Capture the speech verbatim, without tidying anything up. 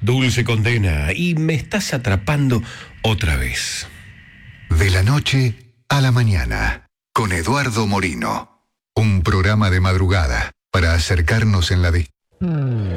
Dulce condena, y me estás atrapando otra vez. De la noche a la mañana, con Eduardo Morino. Un programa de madrugada para acercarnos en la distancia.